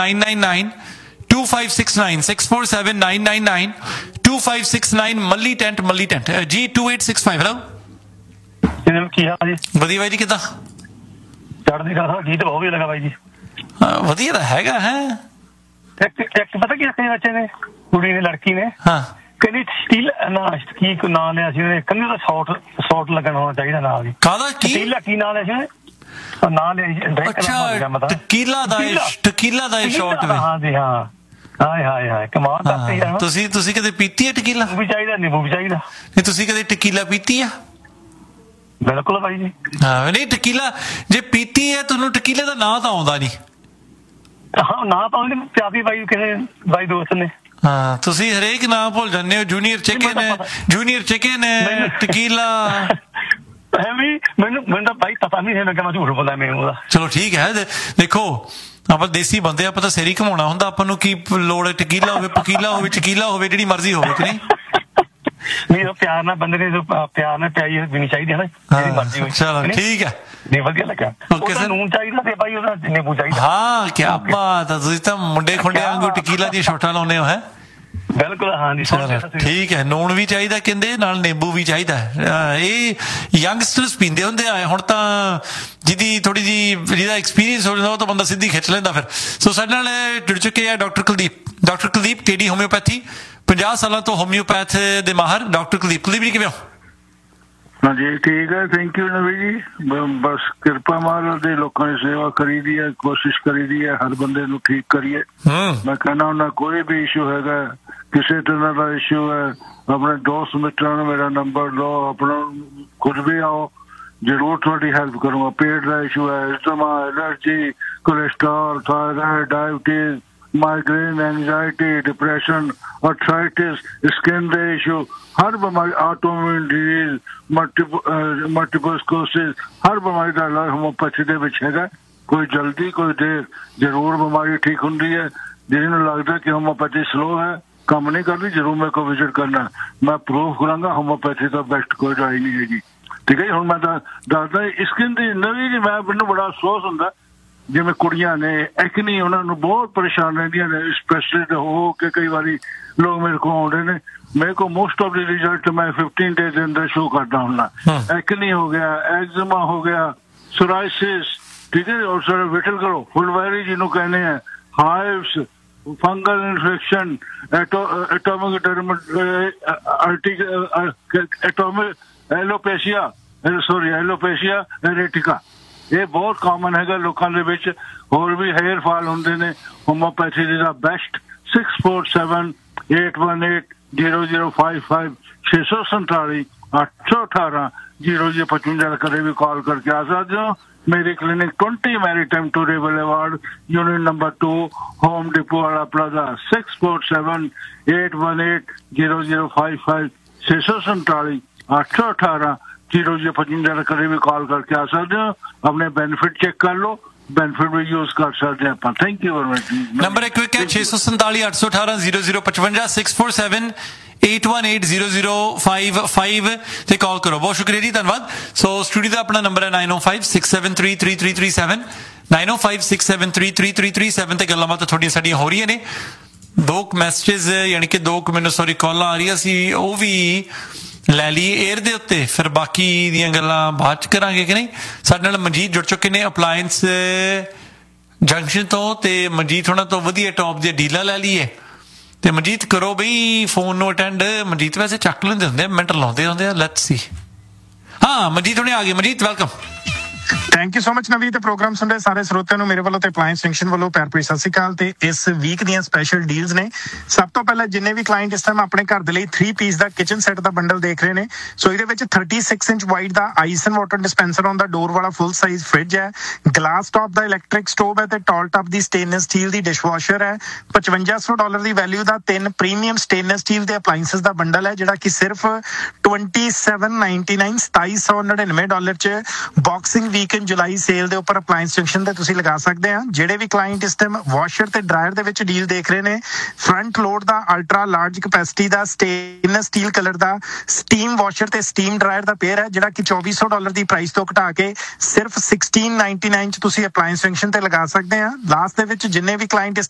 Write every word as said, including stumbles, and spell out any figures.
nine nine nine two five six nine six four seven nine nine nine two five six nine ਮੱਲੀ tent ਮੱਲੀ tent ਜੀ two eight six five hello ਕੀ ਹਾਲ ਜੀ? ਵਧੀਆ ਬਾਈ ਜੀ, ਕਿੱਦਾਂ? ਚੜ੍ਹਦੀ ਕਲਾ। ਗੀਤ ਬਹੁਤ ਵਧੀਆ ਲੱਗਾ ਬਾਈ ਜੀ। ਵਧੀਆ ਤਾਂ ਹੈਗਾ ਹੈ। ਇੱਕ ਇੱਕ ਪਤਾ ਕੀ ਰੱਖੇ ਬੱਚੇ ਨੇ, ਕੁੜੀ ਨੇ ਲੜਕੀ ਨੇ, ਹਾਂ ਕਹਿੰਦੀ ਸਟੀਲ ਨਾ ਕੀ ਕੋਈ ਨਾਂ ਲਿਆ ਸੀ ਉਹਨੇ, ਕਹਿੰਦੀ ਉਹਦਾ ਸ਼ਾਰਟ ਸ਼ਾਰਟ ਲੱਗਣ ਹੋਣਾ ਚਾਹੀਦਾ ਨਾਲ ਹੀ। ਕਾਹਦਾ ਕੀ ਸਟੀਲ ਕੀ ਨਾਂ ਲਿਆ ਸੀ ਉਹਨੇ? ਨਾਂ ਲਿਆ ਜੀ। ਅੱਛਾ ਟਕੀਲਾ ਦਾ ਟਕੀਲਾ ਦਾ ਸ਼ਾਰਟ। ਹਾਂ ਜੀ ਹਾਂ। ਹਾਏ ਹਾਏ ਹਾਏ ਕਮਾਲ ਕਰਤੀ ਯਾਰ। ਤੁਸੀਂ ਤੁਸੀਂ ਕਦੇ ਪੀਤੀ ਹੈ ਟਕੀਲਾ? ਵੀ ਚਾਹੀਦਾ ਨਿੰਬੂ ਵੀ ਚਾਹੀਦਾ। ਨਹੀਂ ਤੁਸੀਂ ਕਦੇ ਟਕੀਲਾ ਪੀਤੀ ਆ? ਬਿਲਕੁਲ ਬਾਈ ਜੀ। ਹਾਂ ਨਹੀਂ ਟਕੀਲਾ ਜੇ ਪੀਤੀ ਹੈ ਤੁਹਾਨੂੰ ਟਕੀਲੇ ਦਾ ਨਾਂ ਤਾਂ ਆਉਂਦਾ ਨਹੀਂ। ਹਾਂ ਨਾਂ ਤਾਂ ਉਹਨੇ ਪਿਆਦੀ ਬਾਈ ਕਿਸੇ ਬਾਈ ਦੋਸਤ ਨੇ। ਹਾਂ ਤੁਸੀਂ ਹਰੇਕ ਨਾਂ ਭੁੱਲ ਜਾਂਦੇ ਹੋ। ਜੂਨੀਅਰ ਚਿਕਨ ਹੈ, ਜੂਨੀਅਰ ਚਿਕਨ ਹੈ, ਟਕੀਲਾ। ਐਵੇਂ ਮੈਨੂੰ ਮੈਨੂੰ ਤਾਂ ਬਾਈ ਪਤਾ ਨਹੀਂ ਹੈ, ਮੈਂ ਕਿਹਾ ਝੂਠ ਬੋਲਦਾ ਮੈਨੂੰ ਉਹਦਾ। ਚਲੋ ਠੀਕ ਹੈ। ਦੇਖੋ ਆਪਾਂ ਦੇਸੀ ਬੰਦੇ, ਆਪਾਂ ਤਾਂ ਸਿਰ ਘਮਾਉਣਾ ਹੁੰਦਾ। ਆਪਾਂ ਨੂੰ ਕੀ ਲੋੜ ਹੈ? ਟਕੀਲਾ ਹੋਵੇ, ਪਕੀਲਾ ਹੋਵੇ, ਚਕੀਲਾ ਹੋਵੇ, ਜਿਹੜੀ ਮਰਜ਼ੀ ਹੋਵੇ ਕਿ ਨਹੀਂ। ਨਹੀਂ ਪਿਆਰ ਨਾਲ ਬੰਦੇ ਨੇ ਪਿਆਰ ਨਾਲ ਪਿਆਈ ਵੀ ਚਾਹੀਦੀ ਹੈ ਨਾ, ਜਿਹੜੀ ਮਰਜ਼ੀ ਹੋਵੇ। ਚਲੋ ਠੀਕ ਹੈ। ਨਹੀਂ ਵਧੀਆ ਲੱਗਾ। Okay sir. ਨੂਨ ਚਾਹੀਦਾ ਤੇ ਬਾਈ ਉਹਦਾ ਨਿੰਬੂ ਚਾਹੀਦਾ। ਹਾਂ ਕੀ ਬਾਤ ਹੈ। ਤੁਸੀਂ ਤਾਂ ਮੁੰਡੇ ਖੁੰਡੇ ਵਾਂਗੂ ਟਕੀਲਾ ਦੀਆਂ ਸ਼ੋਟਾਂ ਲਾਉਂਦੇ ਹੋ ਹੈ। ਬਿਲਕੁਲ ਹਾਂ ਜੀ। ਠੀਕ ਹੈ। ਨੂਣ ਵੀ ਚਾਹੀਦਾ ਕਹਿੰਦੇ, ਨਾਲ ਨਿੰਬੂ ਵੀ ਚਾਹੀਦਾ। ਇਹ ਯੰਗਸਟਰਸ ਪੀਂਦੇ ਹੁੰਦੇ ਆ। ਹੁਣ ਤਾਂ ਜਿਹਦੀ ਥੋੜੀ ਜਿਹੀ ਜਿਹਦਾ ਐਕਸਪੀਰੀਅੰਸ ਹੋ ਜਾਂਦਾ ਉਹ ਤਾਂ ਬੰਦਾ ਸਿੱਧੀ ਖਿੱਚ ਲੈਂਦਾ ਫਿਰ। ਸੋ ਸਾਡੇ ਨਾਲ ਜੁੜ ਚੁੱਕੇ ਆ ਡਾਕਟਰ ਕੁਲਦੀਪ। ਡਾਕਟਰ ਕੁਲਦੀਪ ਕੇਡੀ ਹੋਮਿਓਪੈਥੀ, ਪੰਜਾਹ ਸਾਲਾਂ ਤੋਂ ਹੋਮਿਓਪੈਥ ਦੇ ਮਾਹਰ ਡਾਕਟਰ ਕੁਲਦੀਪ। ਕੁਲਦੀਪ ਜੀ ਕਿਵੇਂ ਹੋ? ਹਾਂਜੀ ਠੀਕ ਹੈ, ਥੈਂਕ ਯੂ ਨਵੀ ਜੀ। ਬਸ ਕਿਰਪਾ ਮਹਾਰਾਜ ਦੇ, ਲੋਕਾਂ ਦੀ ਸੇਵਾ ਕਰੀ ਦੀ ਹੈ, ਕੋਸ਼ਿਸ਼ ਕਰੀ ਦੀ ਹੈ ਹਰ ਬੰਦੇ ਨੂੰ ਠੀਕ ਕਰੀਏ। ਮੈਂ ਕਹਿੰਦਾ ਹੁੰਦਾ ਕੋਈ ਵੀ ਇਸ਼ੂ ਹੈਗਾ, ਕਿਸੇ ਤਰ੍ਹਾਂ ਦਾ ਇਸ਼ੂ ਹੈ, ਆਪਣੇ ਦੋਸਤ ਮਿੱਤਰਾਂ ਨੂੰ ਮੇਰਾ ਨੰਬਰ ਲਓ, ਆਪਣਾ ਕੁਝ ਵੀ ਆਓ, ਜ਼ਰੂਰ ਤੁਹਾਡੀ ਹੈਲਪ ਕਰੂੰਗਾ। ਪੇਟ ਦਾ ਇਸ਼ੂ ਹੈ, asthma, allergy, cholesterol, thyroid, diabetes, migraine, anxiety, depression, ਆਰਥਰਾइटिस, skin ਦੇ ਇਸ਼ੂ, ਹਰ ਬਿਮਾਰੀ, ਆਟੋਇਮਿਊਨ ਡਿਜ਼ੀਜ਼, ਮਲਟੀਪਲ ਸਕਲੈਰੋਸਿਸ, ਹਰ ਬਿਮਾਰੀ ਦਾ ਇਲਾਜ ਹੋਮੋਪੈਥੀ ਦੇ ਵਿੱਚ ਹੈਗਾ। ਕੋਈ ਜਲਦੀ ਕੋਈ ਦੇਰ ਜ਼ਰੂਰ ਬਿਮਾਰੀ ਠੀਕ ਹੁੰਦੀ ਹੈ। ਜਿਹਨੂੰ ਲੱਗਦਾ ਕਿ ਹੋਮੋਪੈਥੀ ਸਲੋ ਹੈ, ਕੰਮ ਨਹੀਂ ਕਰਦੀ, ਜ਼ਰੂਰ ਮੇਰੇ ਕੋਲ ਵਿਜ਼ਿਟ ਕਰਨਾ। ਮੈਂ ਪ੍ਰੂਫ ਕਰਾਂਗਾ ਹੋਮੋਪੈਥੀ ਦਾ ਬੈਸਟ ਕੋਈ ਦਵਾਈ ਨਹੀਂ ਹੈਗੀ। ਠੀਕ ਹੈ ਜੀ। ਹੁਣ ਮੈਂ ਤਾਂ ਦੱਸਦਾ ਸਕਿਨ ਦੀ ਨਵੀਂ ਜੀ, ਮੈਂ ਮੈਨੂੰ ਬੜਾ ਅਫਸੋਸ ਹੁੰਦਾ ਜਿਵੇਂ ਕੁੜੀਆਂ ਨੇ ਐਕਨੀ, ਉਹਨਾਂ ਨੂੰ ਬਹੁਤ ਪਰੇਸ਼ਾਨ ਰਹਿੰਦੀਆਂ ਨੇ, ਸਪੈਸ਼ਲਿਸਟ ਹੋ ਕੇ ਕਈ ਵਾਰੀ ਲੋਕ ਮੇਰੇ ਕੋਲ ਆਉਂਦੇ ਨੇ। ਮੇਰੇ ਕੋਲ ਮੋਸਟ ਆਫ ਦੀ ਰਿਜ਼ਲਟ ਮੈਂ ਫਿਫਟੀਨ ਡੇਜ਼ ਦੇ ਅੰਦਰ ਸ਼ੋ ਕਰਦਾ ਹੁੰਦਾ। ਐਕਨੀ ਹੋ ਗਿਆ, ਐਗਜ਼ਮਾ ਹੋ ਗਿਆ, ਸੋਰਾਇਸਿਸ, ਠੀਕ ਹੈ, ਔਰ ਸਰ ਵਿਟਲ ਕਰੋ, ਫੁਲਵਾਰੀ ਜਿਹਨੂੰ ਕਹਿੰਦੇ ਆ, ਹਾਈਵਸ, fungal infection, atomic atomic ਐਲੋਪੇਸ਼ੀਆ, sorry ਐਲੋਪੇਸ਼ੀਆ ਐਰੇਟਿਕਾ, ਇਹ ਬਹੁਤ ਕਾਮਨ ਹੈਗਾ ਲੋਕਾਂ ਦੇ ਵਿੱਚ। ਹੋਰ ਵੀ ਹੇਅਰ ਫਾਲ ਹੁੰਦੇ ਨੇ। ਹੋਮੋਪੈਥੀ ਦਾ best six four seven eight one eight zero zero five five ਛੇ ਸੌ ਸੰਤਾਲੀ ਅੱਠ ਸੌ ਅਠਾਰਾਂ ਜ਼ੀਰੋ ਜ਼ੀਰੋ ਪਚਵੰਜਾ ਕਦੇ ਵੀ ਕਾਲ ਕਰਕੇ ਆ ਸਕਦੇ ਹੋ। मेरी clinic twenty maritime to rebel award, unit number two, home depot वाला plaza, six four seven eight one eight zero zero five five छे सौ संताली अठ सौ अठारह जीरो जीरो पचवंजा कभी भी कॉल करके आ सकते हो। अपने बेनिफिट चेक कर लो, बेनिफिट भी यूज कर सकते हैं अपन। Thank you very much. Number एक क्विक है छे सौ संताली अठ सौ अठारह zero zero पचवंजा six four seven eight one eight zero zero five five ਤੇ ਕਾਲ ਕਰੋ। ਬਹੁਤ ਸ਼ੁਕਰੀਆ ਜੀ, ਧੰਨਵਾਦ। ਸੋ ਸਟੂਡੀਓ ਦਾ ਆਪਣਾ ਨੰਬਰ ਹੈ nine oh five six seven three three three three seven nine oh five six seven three three three three seven ਤੇ ਗੱਲਾਂ ਬਾਤਾਂ ਤੁਹਾਡੀਆਂ ਸਾਡੀਆਂ ਹੋ ਰਹੀਆਂ ਨੇ। ਦੋ ਮੈਸੇजेस ਯਾਨੀ ਕਿ ਦੋ ਕੁ ਮੈਨੂੰ ਸੌਰੀ ਕਾਲਾਂ ਆ ਰਹੀਆਂ ਸੀ, ਉਹ ਵੀ ਲੈ ਲਈ 에ਅਰ ਦੇ ਉੱਤੇ, ਫਿਰ ਬਾਕੀ ਦੀਆਂ ਗੱਲਾਂ ਬਾਅਦ ਚ ਕਰਾਂਗੇ ਕਿ ਨਹੀਂ। ਸਾਡੇ ਨਾਲ ਮਨਜੀਤ ਜੁੜ ਚੁੱਕੇ ਨੇ ਅਪਲਾਇੰਸ ਜੰਕਸ਼ਨ ਤੋਂ, ਤੇ ਮਨਜੀਤ ਹੋਣਾ ਤੋਂ ਵਧੀਆ ਟੌਪ ਦੀਆਂ ਡੀਲਾਂ ਲੈ ਲਈਏ। ਤੇ ਮਨਜੀਤ ਕਰੋ ਬਈ ਫੋਨ ਨੂੰ ਅਟੈਂਡ। ਮਨਜੀਤ ਵੈਸੇ ਚੱਕ ਲੈਂਦੇ ਹੁੰਦੇ ਆ, ਮਿੰਟ ਲਾਉਂਦੇ ਹੁੰਦੇ ਆ। Let's see. ਹਾਂ ਮਨਜੀਤ ਹੁਣੇ ਆ ਗਏ। Manjeet welcome. Thank you so much ਨਵੀ। ਤੇ ਪ੍ਰੋਗਰਾਮ ਸੁਣ ਰਹੇ ਸਾਰੇ ਸਰੋਤਿਆਂ ਨੂੰ ਮੇਰੇ ਵੱਲੋਂ ਤੇ ਅਪਲਾਇੰਸ ਜੰਕਸ਼ਨ ਵੱਲੋਂ ਪਿਆਰ ਭਰੀ ਸਤਿ ਸ਼੍ਰੀ ਅਕਾਲ। ਤੇ ਇਸ ਵੀਕ ਦੀਆਂ ਸਪੈਸ਼ਲ ਡੀਲਸ ਨੇ। ਸਭ ਤੋਂ ਪਹਿਲਾਂ ਜਿੰਨੇ ਵੀ ਕਲਾਇੰਟ ਇਸ ਟਾਈਮ ਆਪਣੇ ਘਰ ਦੇ ਲਈ ਥ੍ਰੀ ਪੀਸ ਦਾ ਕਿਚਨ ਸੈੱਟ ਦਾ ਬੰਡਲ ਦੇਖ ਰਹੇ ਨੇ, ਸੋ ਇਹਦੇ ਵਿੱਚ thirty six inch wide the ice and water dispenser ਆਉਂਦਾ, ਡੋਰ ਵਾਲਾ ਫੁੱਲ ਸਾਈਜ਼ ਫ੍ਰਿਜ ਹੈ, ਗਲਾਸ ਟਾਪ ਦਾ ਇਲੈਕਟ੍ਰਿਕ ਸਟੋਵ ਹੈ, ਤੇ ਟਾਲ ਟਾਪ ਦੀ ਸਟੇਨਲੈਸ ਸਟੀਲ ਦੀ ਡਿਸ਼ਵਾਸ਼ਰ ਹੈ। ਪਚਵੰਜਾ ਸੌ ਡਾਲਰ ਦੀ ਵੈਲਿਊ ਦਾ ਤਿੰਨ ਪ੍ਰੀਮੀਅਮ ਸਟੇਨਲੈਸ ਸਟੀਲ ਦੇ ਅਪਲਾਇੰਸਸ ਦਾ ਬੰਡਲ ਹੈ, ਜਿਹੜਾ ਕਿ ਸਿਰਫ ਟਵੈਂਟੀ ਸੈਵਨ ਨਾਈਨਟੀ ਨਾਈਨ ਸਤਾਈ ਸੌ ਨੜਿਨਵੇਂ ਡਾਲਰ ਚ ਬਾਕਸਿੰਗ ਵੀਕਐਂਡ ਜੁਲਾਈ ਸੇਲ ਦੇ ਉੱਪਰ ਅਪਲਾਇੰਸ ਜੰਕਸ਼ਨ ਤੇ ਤੁਸੀਂ ਲਗਾ ਸਕਦੇ ਆ। ਜਿਹੜੇ ਵੀ ਕਲਾਇੰਟ ਇਸ ਟਾਈਮ ਵਾਸ਼ਰ ਤੇ ਡਰਾਇਰ ਦੇ ਵਿੱਚ ਡੀਲ ਦੇਖ ਰਹੇ ਨੇ, ਫਰੰਟ ਲੋਡ ਦਾ ਅਲਟਰਾ ਲਾਰਜ ਕੈਪੈਸਿਟੀ ਦਾ ਸਟੇਨਲੈਸ ਸਟੀਲ ਕਲਰ ਦਾ ਸਟੀਮ ਵਾਸ਼ਰ ਤੇ ਸਟੀਮ ਡਰਾਇਰ ਦਾ ਪੇਅਰ ਹੈ, ਜਿਹੜਾ ਕਿ ਚੌਵੀ ਸੌ ਡਾਲਰ ਦੀ ਪ੍ਰਾਈਸ ਤੋਂ ਘਟਾ ਕੇ ਸਿਰਫ ਸਿਕਸਟੀਨ ਨਾਈਨਟੀ ਨਾਈਨ ਚ ਤੁਸੀਂ ਅਪਲਾਇੰਸ ਜੰਕਸ਼ਨ ਤੇ ਲਗਾ ਸਕਦੇ ਆ। ਲਾਸਟ ਦੇ ਵਿੱਚ ਜਿੰਨੇ ਵੀ ਕਲਾਇੰਟ